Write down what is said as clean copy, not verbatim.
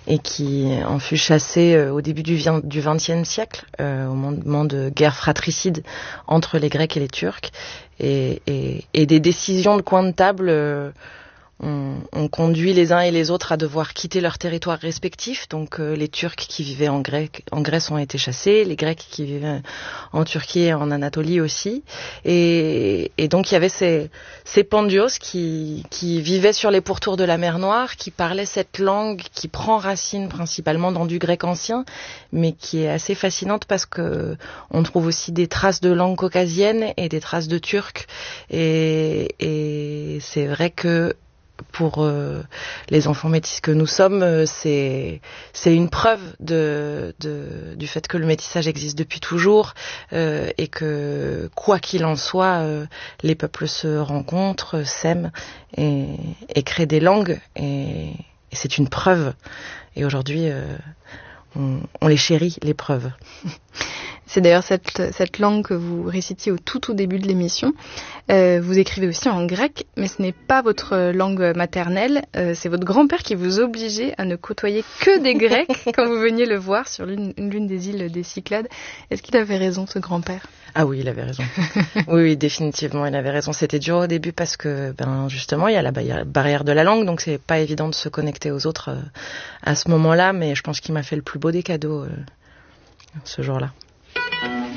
et qui en fut chassé au début du XXe siècle, au moment de guerre fratricide entre les Grecs et les Turcs, et des décisions de coin de table ont conduit les uns et les autres à devoir quitter leurs territoires respectifs. Donc les Turcs qui vivaient en Grèce ont été chassés, les Grecs qui vivaient en Turquie et en Anatolie aussi. Et donc il y avait ces Pandios qui vivaient sur les pourtours de la mer Noire, qui parlaient cette langue qui prend racine principalement dans du grec ancien, mais qui est assez fascinante parce que on trouve aussi des traces de langue caucasienne et des traces de turc. Et c'est vrai que pour les enfants métis que nous sommes, c'est une preuve du fait que le métissage existe depuis toujours, et que quoi qu'il en soit, les peuples se rencontrent, s'aiment et créent des langues, et c'est une preuve. Et aujourd'hui, on les chérit, les preuves. C'est d'ailleurs cette langue que vous récitiez au tout début de l'émission. Vous écrivez aussi en grec, mais ce n'est pas votre langue maternelle. C'est votre grand-père qui vous obligeait à ne côtoyer que des Grecs quand vous veniez le voir sur l'une des îles des Cyclades. Est-ce qu'il avait raison, ce grand-père ? Ah oui, il avait raison. Oui, définitivement, il avait raison. C'était dur au début parce que, justement, il y a la barrière de la langue, donc c'est pas évident de se connecter aux autres à ce moment-là, mais je pense qu'il m'a fait le plus beau des cadeaux ce jour-là.